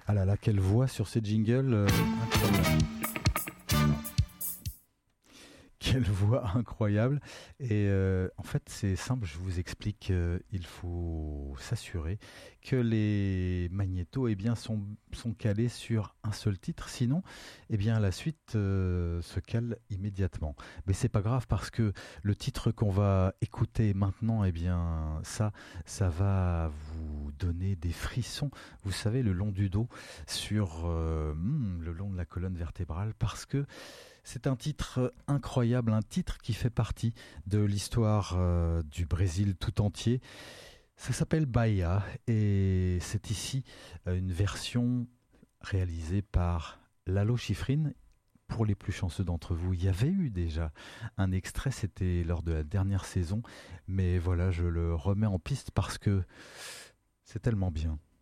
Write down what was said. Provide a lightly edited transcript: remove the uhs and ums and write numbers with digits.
Ah là là, quelle voix sur ces jingles, incroyable. Quelle voix incroyable. Et en fait, c'est simple, je vous explique. Il faut s'assurer que les magnétos sont calés sur un seul titre. Sinon, la suite se cale immédiatement. Mais c'est pas grave parce que le titre qu'on va écouter maintenant, ça va vous donner des frissons, vous savez, le long du dos, sur le long de la colonne vertébrale, parce que c'est un titre incroyable, un titre qui fait partie de l'histoire du Brésil tout entier. Ça s'appelle Bahia et c'est ici une version réalisée par Lalo Schifrin. Pour les plus chanceux d'entre vous, il y avait eu déjà un extrait, c'était lors de la dernière saison, mais voilà, je le remets en piste parce que c'est tellement bien.